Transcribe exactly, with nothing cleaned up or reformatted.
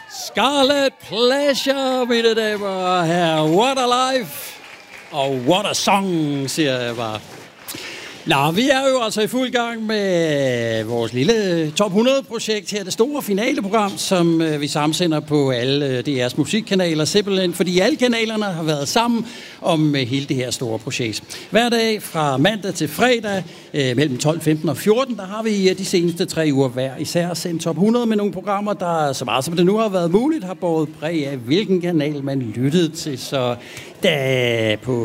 Scarlet Pleasure, mine damer og herrer. What a life! Og what a song, siger jeg bare. Nå, vi er jo altså i fuld gang med vores lille top hundrede-projekt her. Det store finaleprogram, som øh, vi sammensender på alle øh, D R's musikkanaler. Simpelthen fordi alle kanalerne har været sammen om øh, hele det her store projekt. Hver dag fra mandag til fredag øh, mellem tolv, femten og fjorten, der har vi øh, de seneste tre uger hver især sendt top hundrede med nogle programmer, der så meget som det nu har været muligt, har båret præg af hvilken kanal man lyttede til. Så da på